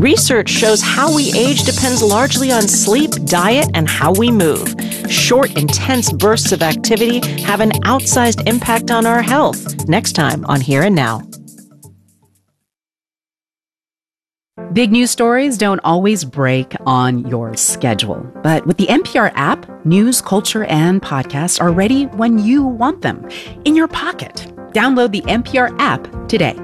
Research shows how we age depends largely on sleep, diet, and how we move. Short, intense bursts of activity have an outsized impact on our health. Next time on Here and Now. Big news stories don't always break on your schedule. But with the NPR app, news, culture, and podcasts are ready when you want them. In your pocket. Download the NPR app today.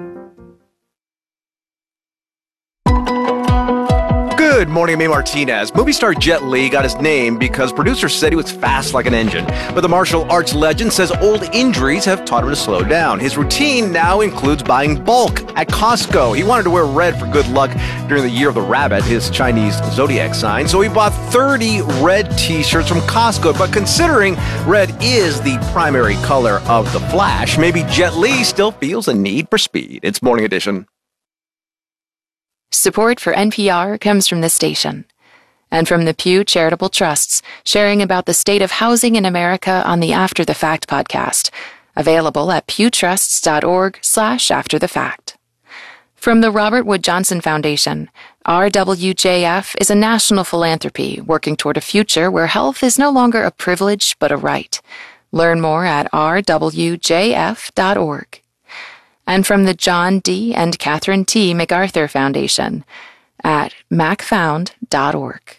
Good morning, I'm A. Martinez. Movie star Jet Li got his name because producers said he was fast like an engine. But the martial arts legend says old injuries have taught him to slow down. His routine now includes buying bulk at Costco. He wanted to wear red for good luck during the Year of the Rabbit, his Chinese zodiac sign. So he bought 30 red t-shirts from Costco. But considering red is the primary color of the Flash, maybe Jet Li still feels a need for speed. It's Morning Edition. Support for NPR comes from this station and from the Pew Charitable Trusts, sharing about the state of housing in America on the After the Fact podcast, available at pewtrusts.org/afterthefact. From the Robert Wood Johnson Foundation, RWJF is a national philanthropy working toward a future where health is no longer a privilege but a right. Learn more at rwjf.org. And from the John D. and Catherine T. MacArthur Foundation at macfound.org.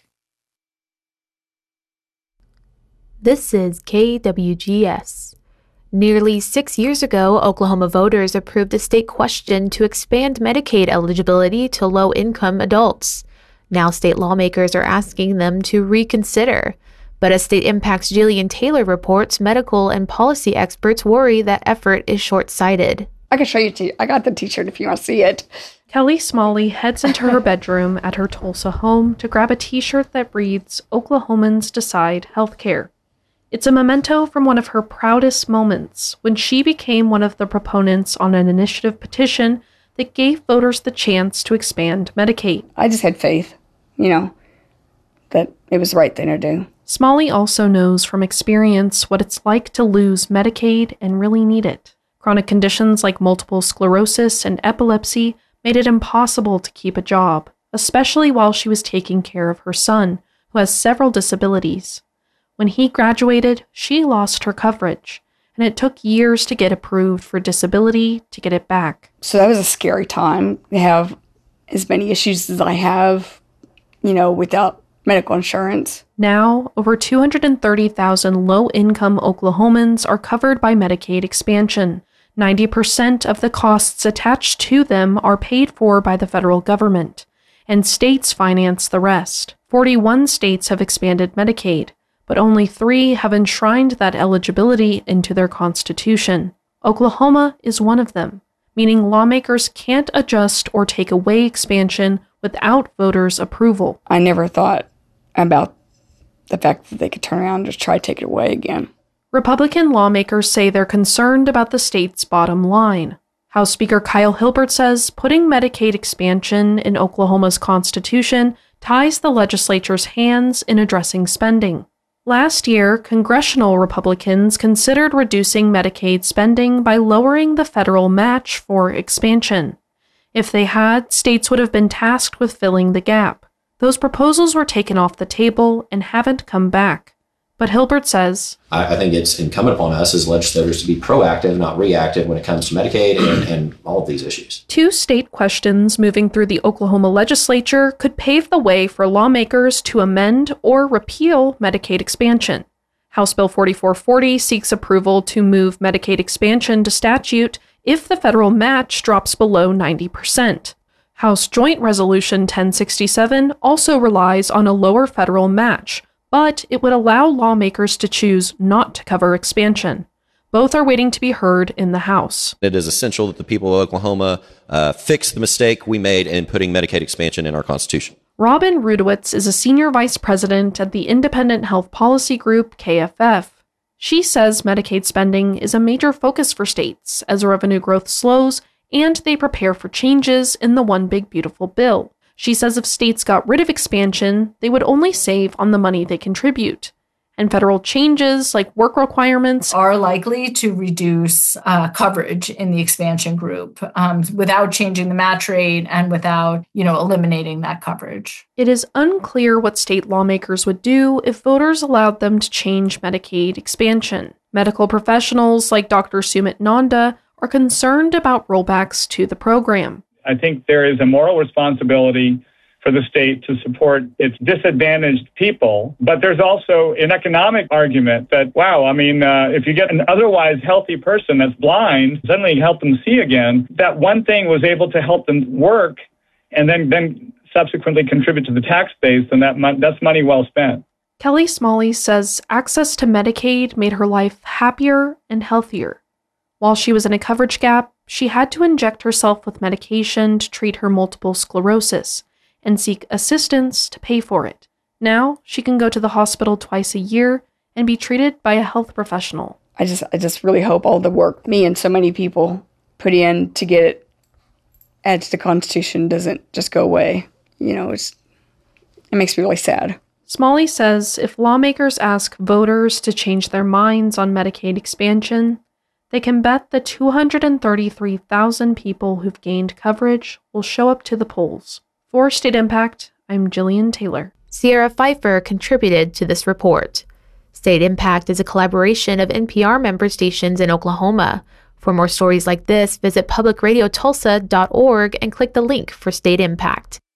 This is KWGS. Nearly 6 years ago, Oklahoma voters approved a state question to expand Medicaid eligibility to low-income adults. Now state lawmakers are asking them to reconsider. But as State Impact's Jillian Taylor reports, medical and policy experts worry that effort is short-sighted. I can show you. I got the t-shirt if you want to see it. Kelly Smalley heads into her bedroom at her Tulsa home to grab a t-shirt that reads, Oklahomans Decide Healthcare. It's a memento from one of her proudest moments when she became one of the proponents on an initiative petition that gave voters the chance to expand Medicaid. I just had faith, that it was the right thing to do. Smalley also knows from experience what it's like to lose Medicaid and really need it. Chronic conditions like multiple sclerosis and epilepsy made it impossible to keep a job, especially while she was taking care of her son, who has several disabilities. When he graduated, she lost her coverage, and it took years to get approved for disability to get it back. So that was a scary time to have as many issues as I have, without medical insurance. Now, over 230,000 low-income Oklahomans are covered by Medicaid expansion. 90% of the costs attached to them are paid for by the federal government, and states finance the rest. 41 states have expanded Medicaid, but only 3 have enshrined that eligibility into their constitution. Oklahoma is one of them, meaning lawmakers can't adjust or take away expansion without voters' approval. I never thought about the fact that they could turn around and just try to take it away again. Republican lawmakers say they're concerned about the state's bottom line. House Speaker Kyle Hilbert says putting Medicaid expansion in Oklahoma's constitution ties the legislature's hands in addressing spending. Last year, congressional Republicans considered reducing Medicaid spending by lowering the federal match for expansion. If they had, states would have been tasked with filling the gap. Those proposals were taken off the table and haven't come back. But Hilbert says, I think it's incumbent upon us as legislators to be proactive, not reactive, when it comes to Medicaid and all of these issues. 2 state questions moving through the Oklahoma legislature could pave the way for lawmakers to amend or repeal Medicaid expansion. House Bill 4440 seeks approval to move Medicaid expansion to statute if the federal match drops below 90%. House Joint Resolution 1067 also relies on a lower federal match, but it would allow lawmakers to choose not to cover expansion. Both are waiting to be heard in the House. It is essential that the people of Oklahoma fix the mistake we made in putting Medicaid expansion in our Constitution. Robin Rudowitz is a senior vice president at the Independent Health Policy Group, KFF. She says Medicaid spending is a major focus for states as revenue growth slows and they prepare for changes in the One Big Beautiful Bill. She says if states got rid of expansion, they would only save on the money they contribute. And federal changes like work requirements are likely to reduce coverage in the expansion group without changing the match rate and without, eliminating that coverage. It is unclear what state lawmakers would do if voters allowed them to change Medicaid expansion. Medical professionals like Dr. Sumit Nanda are concerned about rollbacks to the program. I think there is a moral responsibility for the state to support its disadvantaged people. But there's also an economic argument that, if you get an otherwise healthy person that's blind, suddenly help them see again, that one thing was able to help them work and then subsequently contribute to the tax base, and that's money well spent. Kelly Smalley says access to Medicaid made her life happier and healthier. While she was in a coverage gap, she had to inject herself with medication to treat her multiple sclerosis and seek assistance to pay for it. Now, she can go to the hospital twice a year and be treated by a health professional. I just really hope all the work me and so many people put in to get it added to the Constitution doesn't just go away. It makes me really sad. Smalley says if lawmakers ask voters to change their minds on Medicaid expansion, they can bet the 233,000 people who've gained coverage will show up to the polls. For State Impact, I'm Jillian Taylor. Sierra Pfeiffer contributed to this report. State Impact is a collaboration of NPR member stations in Oklahoma. For more stories like this, visit publicradiotulsa.org and click the link for State Impact.